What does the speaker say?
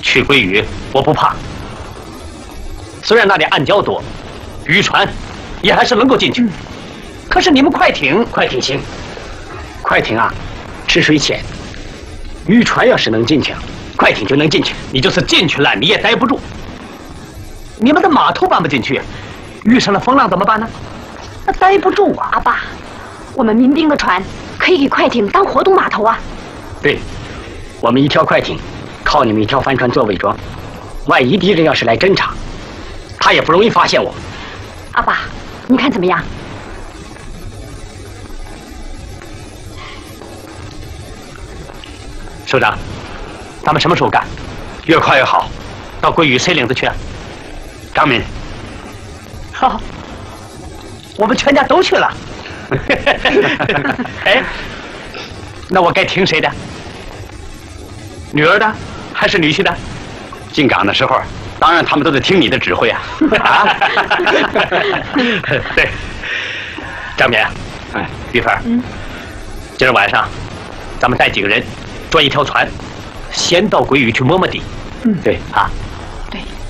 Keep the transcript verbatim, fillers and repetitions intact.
去归屿我不怕，虽然那里暗礁多，渔船也还是能够进去。嗯、可是你们快艇， 快艇行，快艇啊，吃水浅，渔船要是能进去，快艇就能进去。 你就是进去了，你也待不住。你们的码头搬不进去，遇上了风浪怎么办呢？那待不住啊！ 阿爸，我们民兵的船可以给快艇当活动码头啊。 对，我们一条快艇，靠你们一条帆船做伪装，万一敌人要是来侦察，他也不容易发现我。 阿爸，你看怎么样？ 首长，咱们什么时候干？越快越好。到归屿谁领着去啊？张敏。好，我们全家都去了。哎，那我该听谁的？女儿的还是女婿的？进港的时候，当然他们都得听你的指挥啊！啊，对，张敏，哎，玉芬，嗯，今儿晚上咱们带几个人，坐一条船，先到归屿去摸摸底。嗯，对啊。